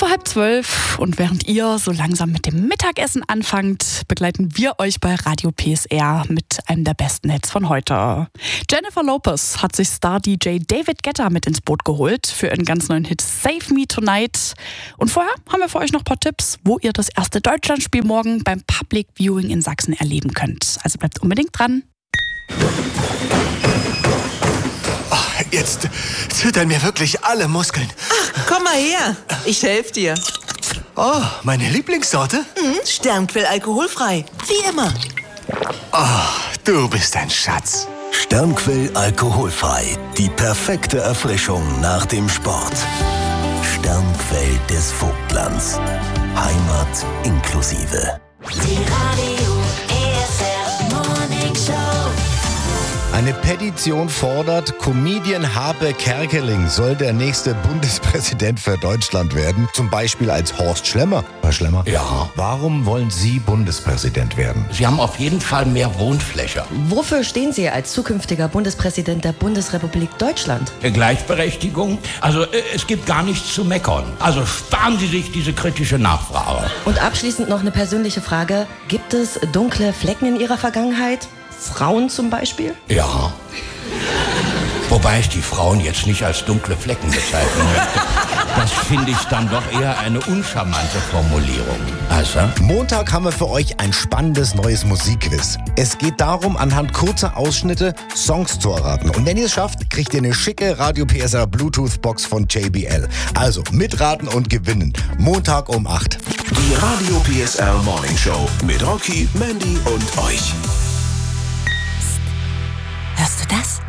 11:30 und während ihr so langsam mit dem Mittagessen anfangt, begleiten wir euch bei Radio PSR mit einem der besten Hits von heute. Jennifer Lopez hat sich Star-DJ David Guetta mit ins Boot geholt für ihren ganz neuen Hit Save Me Tonight. Und vorher haben wir für euch noch ein paar Tipps, wo ihr das erste Deutschlandspiel morgen beim Public Viewing in Sachsen erleben könnt. Also bleibt unbedingt dran. Jetzt zittern mir wirklich alle Muskeln. Ach, komm mal her. Ich helfe dir. Oh, meine Lieblingssorte? Sternquell alkoholfrei. Wie immer. Oh, du bist ein Schatz. Sternquell alkoholfrei. Die perfekte Erfrischung nach dem Sport. Sternquell des Vogtlands. Heimat inklusive. Die Radio PSR Morning Show. Eine Petition fordert, Comedian Harpe Kerkeling soll der nächste Bundespräsident für Deutschland werden. Zum Beispiel als Horst Schlemmer. Herr Schlemmer? Ja. Warum wollen Sie Bundespräsident werden? Sie haben auf jeden Fall mehr Wohnfläche. Wofür stehen Sie als zukünftiger Bundespräsident der Bundesrepublik Deutschland? Gleichberechtigung. Also es gibt gar nichts zu meckern. Also sparen Sie sich diese kritische Nachfrage. Und abschließend noch eine persönliche Frage. Gibt es dunkle Flecken in Ihrer Vergangenheit? Frauen zum Beispiel? Ja. Wobei ich die Frauen jetzt nicht als dunkle Flecken bezeichnen möchte. Das finde ich dann doch eher eine uncharmante Formulierung. Also? Montag haben wir für euch ein spannendes neues Musikquiz. Es geht darum, anhand kurzer Ausschnitte Songs zu erraten. Und wenn ihr es schafft, kriegt ihr eine schicke Radio PSR Bluetooth-Box von JBL. Also mitraten und gewinnen. Montag um 8. Die Radio PSR Morning Show mit Rocky, Mandy und euch. Hörst du das?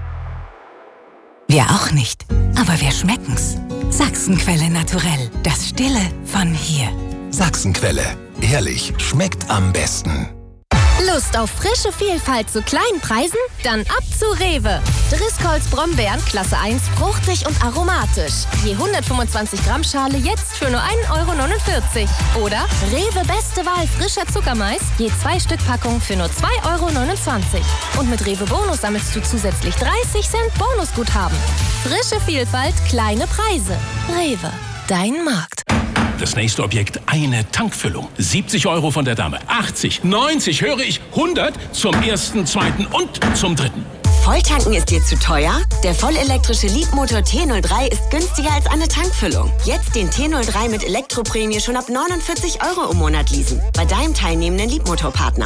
Wir auch nicht, aber wir schmecken's. Sachsenquelle naturell, das Stille von hier. Sachsenquelle. Ehrlich, schmeckt am besten. Lust auf frische Vielfalt zu kleinen Preisen? Dann ab zu Rewe. Driscolls Brombeeren Klasse 1, fruchtig und aromatisch. Je 125 Gramm Schale jetzt für nur 1,49 €. Oder Rewe Beste Wahl frischer Zuckermais, je 2 Stück Packung für nur 2,29 €. Und mit Rewe Bonus sammelst du zusätzlich 30 Cent Bonusguthaben. Frische Vielfalt, kleine Preise. Rewe, dein Markt. Das nächste Objekt, eine Tankfüllung. 70 € von der Dame, 80, 90, höre ich, 100 zum ersten, zweiten und zum dritten. Volltanken ist dir zu teuer? Der vollelektrische Leapmotor T03 ist günstiger als eine Tankfüllung. Jetzt den T03 mit Elektroprämie schon ab 49 € im Monat leasen. Bei deinem teilnehmenden Leapmotor-Partner.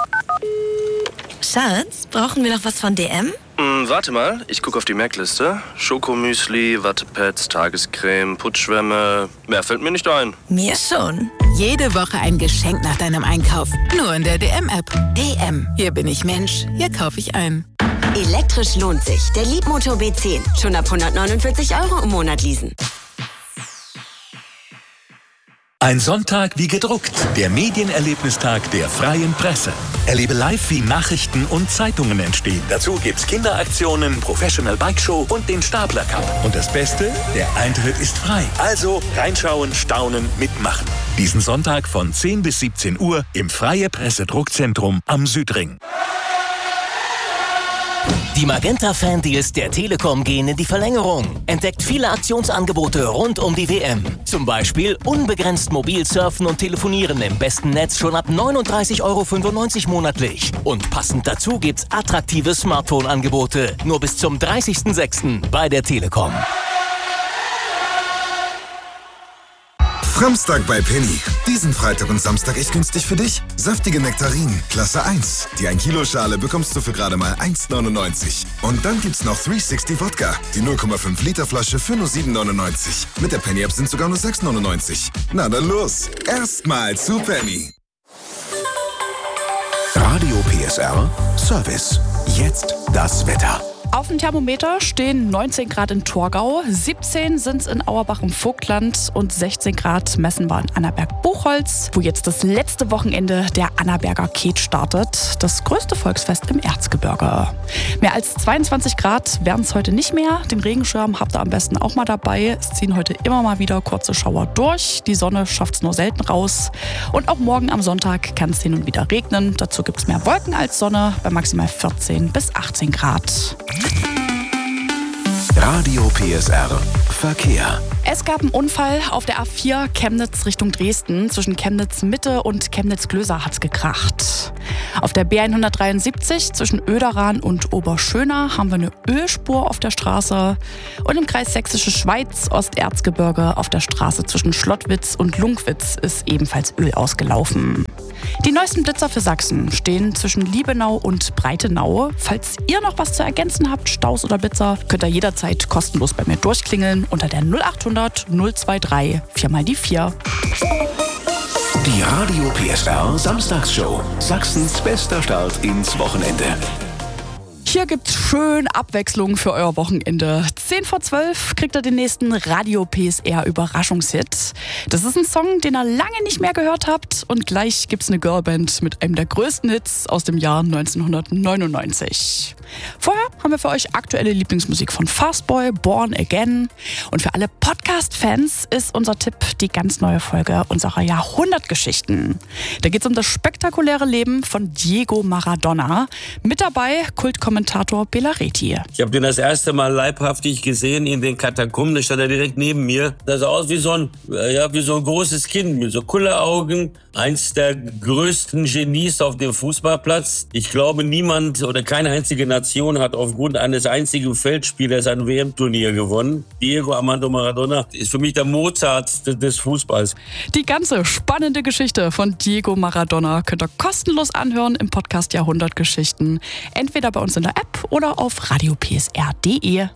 Schatz, brauchen wir noch was von DM? Warte mal, ich gucke auf die Merkliste. Schokomüsli, Wattepads, Tagescreme, Putzschwämme. Mehr fällt mir nicht ein. Mir schon. Jede Woche ein Geschenk nach deinem Einkauf. Nur in der DM-App. DM, hier bin ich Mensch, hier kaufe ich ein. Elektrisch lohnt sich. Der Leapmotor B10. Schon ab 149 € im Monat leasen. Ein Sonntag wie gedruckt. Der Medienerlebnistag der Freien Presse. Erlebe live, wie Nachrichten und Zeitungen entstehen. Dazu gibt's Kinderaktionen, Professional Bike Show und den Stapler Cup. Und das Beste? Der Eintritt ist frei. Also reinschauen, staunen, mitmachen. Diesen Sonntag von 10 bis 17 Uhr im Freie Presse Druckzentrum am Südring. Die Magenta-Fan-Deals der Telekom gehen in die Verlängerung. Entdeckt viele Aktionsangebote rund um die WM. Zum Beispiel unbegrenzt mobil surfen und telefonieren im besten Netz schon ab 39,95 € monatlich. Und passend dazu gibt's attraktive Smartphone-Angebote. Nur bis zum 30.06. bei der Telekom. Samstag bei Penny. Diesen Freitag und Samstag echt günstig für dich. Saftige Nektarinen, Klasse 1. Die 1-Kilo-Schale bekommst du für gerade mal 1,99 €. Und dann gibt's noch 360 Wodka. Die 0,5 Liter Flasche für nur 7,99 €. Mit der Penny-App sind sogar nur 6,99 €. Na dann los. Erstmal zu Penny. Radio PSR Service. Jetzt das Wetter. Auf dem Thermometer stehen 19 Grad in Torgau, 17 sind es in Auerbach im Vogtland und 16 Grad messen wir in Annaberg-Buchholz, wo jetzt das letzte Wochenende der Annaberger Ket startet, das größte Volksfest im Erzgebirge. Mehr als 22 Grad werden es heute nicht mehr. Den Regenschirm habt ihr am besten auch mal dabei. Es ziehen heute immer mal wieder kurze Schauer durch. Die Sonne schafft es nur selten raus. Und auch morgen am Sonntag kann es hin und wieder regnen. Dazu gibt es mehr Wolken als Sonne bei maximal 14 bis 18 Grad. Radio PSR Verkehr. Es gab einen Unfall auf der A4 Chemnitz Richtung Dresden. Zwischen Chemnitz Mitte und Chemnitz Glöser hat's gekracht. Auf der B173 zwischen Oederan und Oberschöna haben wir eine Ölspur auf der Straße. Und im Kreis Sächsische Schweiz, Osterzgebirge auf der Straße zwischen Schlottwitz und Lunkwitz ist ebenfalls Öl ausgelaufen. Die neuesten Blitzer für Sachsen stehen zwischen Liebenau und Breitenau. Falls ihr noch was zu ergänzen habt, Staus oder Blitzer, könnt ihr jederzeit kostenlos bei mir durchklingeln unter der 0800 023 4x4. Die Radio PSR Samstagsshow. Sachsens bester Start ins Wochenende. Hier gibt's schön Abwechslung für euer Wochenende. 10:12 kriegt ihr den nächsten Radio PSR Überraschungshit. Das ist ein Song, den ihr lange nicht mehr gehört habt. Und gleich gibt's eine Girlband mit einem der größten Hits aus dem Jahr 1999. Vorher haben wir für euch aktuelle Lieblingsmusik von Fastboy, Born Again. Und für alle Podcast-Fans ist unser Tipp die ganz neue Folge unserer Jahrhundertgeschichten. Da geht's um das spektakuläre Leben von Diego Maradona. Mit dabei Kultkommentator Bela Reti. Ich habe den das erste Mal leibhaftig gesehen in den Katakomben. Da stand er direkt neben mir. Das sah aus wie so ein großes Kind mit so Kulleraugen. Eins der größten Genies auf dem Fußballplatz. Ich glaube, niemand oder keine einzige Nation hat aufgrund eines einzigen Feldspielers ein WM-Turnier gewonnen. Diego Armando Maradona ist für mich der Mozart des Fußballs. Die ganze spannende Geschichte von Diego Maradona könnt ihr kostenlos anhören im Podcast Jahrhundertgeschichten. Entweder bei uns in der App oder auf radiopsr.de.